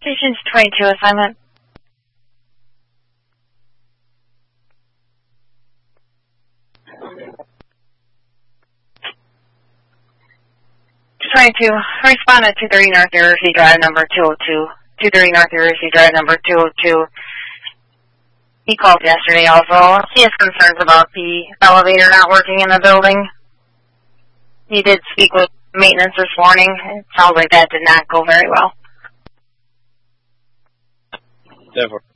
Station's 22 assignment. Respond at 230 North University Drive number 202. 230 North University Drive number 202. He called yesterday also. He has concerns about the elevator not working in the building. He did speak with maintenance this morning. It sounds like that did not go very well. Therefore.